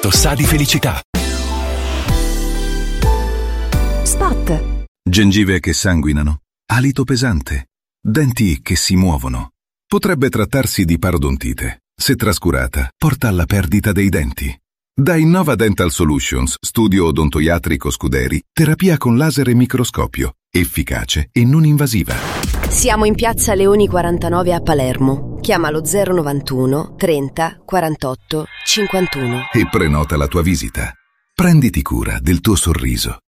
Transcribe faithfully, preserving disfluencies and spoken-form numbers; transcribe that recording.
Lotto sa di felicità. Spot. Gengive che sanguinano, alito pesante, denti che si muovono. Potrebbe trattarsi di parodontite. Se trascurata, porta alla perdita dei denti. Da Innova Dental Solutions, studio odontoiatrico Scuderi, terapia con laser e microscopio, efficace e non invasiva. Siamo in piazza Leoni quarantanove a Palermo. Chiamalo zero novantuno trenta quarantotto cinquantuno E prenota la tua visita. Prenditi cura del tuo sorriso.